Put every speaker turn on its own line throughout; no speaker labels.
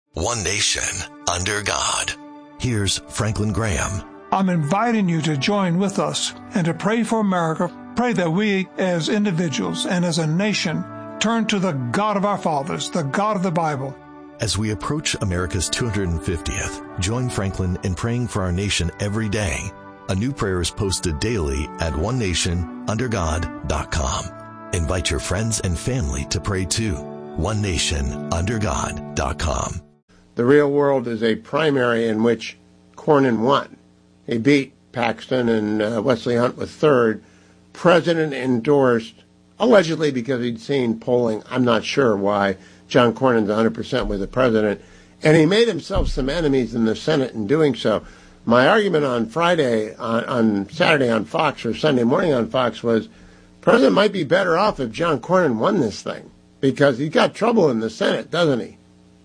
One nation, under God. Here's Franklin Graham.
I'm inviting you to join with us and to pray for America. Pray that we as individuals and as a nation turn to the God of our fathers, the God of the Bible.
As we approach America's 250th, join Franklin in praying for our nation every day. A new prayer is posted daily at onenationundergod.com. Invite your friends and family to pray too. onenationundergod.com.
The real world is a primary in which Cornyn won. He beat Paxton and Wesley Hunt was third. President endorsed, allegedly because he'd seen polling, I'm not sure why, John Cornyn's 100% with the president. And he made himself some enemies in the Senate in doing so. My argument on Friday, on Saturday on Fox, or Sunday morning on Fox, was the president might be better off if John Cornyn won this thing, because he's got trouble in the Senate, doesn't he?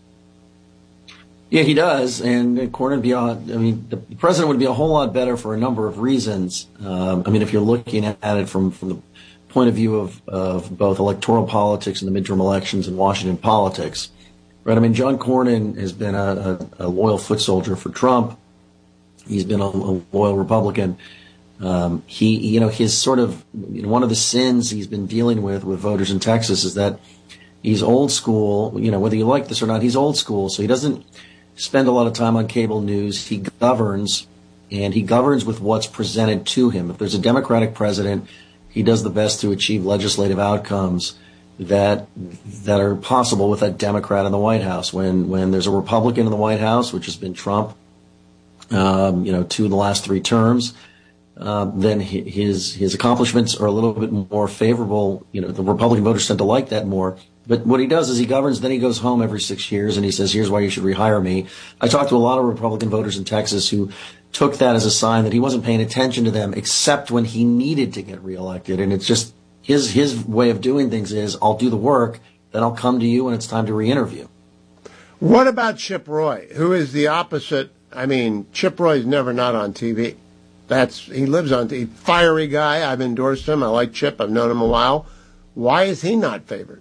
Yeah, he does, and Cornyn the president would be a whole lot better for a number of reasons. If you're looking at it from the point of view of both electoral politics and the midterm elections and Washington politics, right? John Cornyn has been a loyal foot soldier for Trump. He's been a loyal Republican. His sort of, one of the sins he's been dealing with voters in Texas is that he's old school. Whether you like this or not, he's old school, so he doesn't spend a lot of time on cable news. He governs, and he governs with what's presented to him. If there's a Democratic president, he does the best to achieve legislative outcomes that are possible with a Democrat in the White House. When there's a Republican in the White House, which has been Trump, two of the last three terms, then his accomplishments are a little bit more favorable. The Republican voters tend to like that more. But what he does is he governs, then he goes home every 6 years and he says, here's why you should rehire me. I talked to a lot of Republican voters in Texas who took that as a sign that he wasn't paying attention to them except when he needed to get reelected. And it's just his way of doing things is, I'll do the work, then I'll come to you when it's time to re-interview.
What about Chip Roy, who is the opposite? Chip Roy's never not on TV. He lives on TV. Fiery guy. I've endorsed him. I like Chip. I've known him a while. Why is he not favored?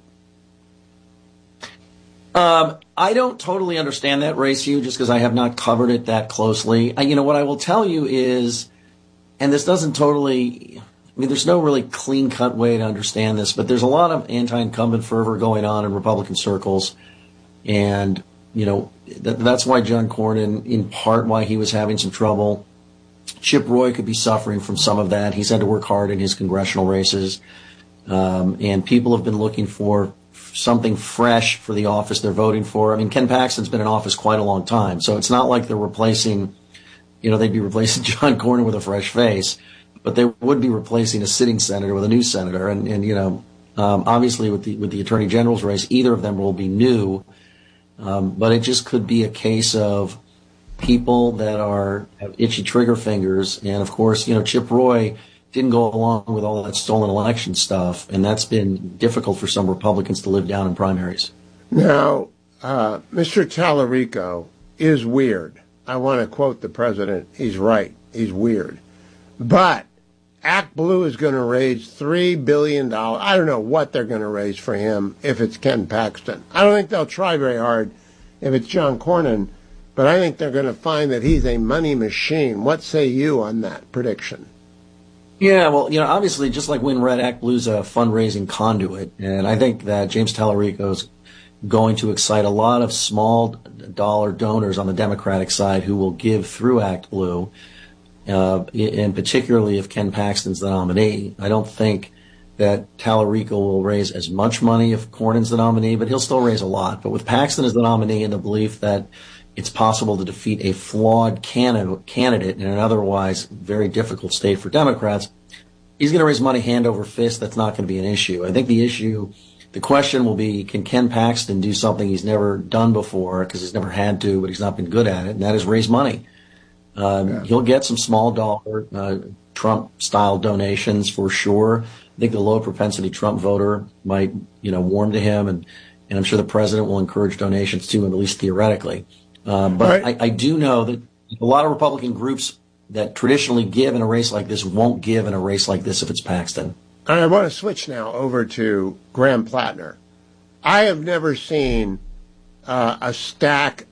I don't totally understand that race, Hugh, just because I have not covered it that closely. What I will tell you is, and this doesn't totally, there's no really clean-cut way to understand this, but there's a lot of anti-incumbent fervor going on in Republican circles. And, that's why John Cornyn, in part why he was having some trouble. Chip Roy could be suffering from some of that. He's had to work hard in his congressional races. And people have been looking for something fresh for the office they're voting for. Ken Paxton's been in office quite a long time, so it's not like they're replacing, they'd be replacing John Cornyn with a fresh face, but they would be replacing a sitting senator with a new senator. And obviously with the Attorney General's race, either of them will be new, but it just could be a case of people that have itchy trigger fingers. And of course, Chip Roy didn't go along with all that stolen election stuff, and that's been difficult for some Republicans to live down in primaries.
Now, Mr. Tallarico is weird. I want to quote the president. He's right. He's weird. But Act Blue is going to raise $3 billion. I don't know what they're going to raise for him if it's Ken Paxton. I don't think they'll try very hard if it's John Cornyn, but I think they're going to find that he's a money machine. What say you on that prediction?
Yeah, well, obviously, just like Win Red, Act Blue's a fundraising conduit, and I think that James Tallarico's going to excite a lot of small dollar donors on the Democratic side who will give through Act Blue, and particularly if Ken Paxton's the nominee. I don't think that Tallarico will raise as much money if Cornyn's the nominee, but he'll still raise a lot. But with Paxton as the nominee and the belief that it's possible to defeat a flawed candidate in an otherwise very difficult state for Democrats, he's going to raise money hand over fist. That's not going to be an issue. I think the question will be, can Ken Paxton do something he's never done before, because he's never had to, but he's not been good at it, and that is raise money. He'll get some small dollar Trump-style donations for sure. I think the low propensity Trump voter might, warm to him, and I'm sure the president will encourage donations to him, at least theoretically. But right. I do know that a lot of Republican groups that traditionally give in a race like this won't give in a race like this if it's Paxton.
I want to switch now over to Graham Plattner. I have never seen a stack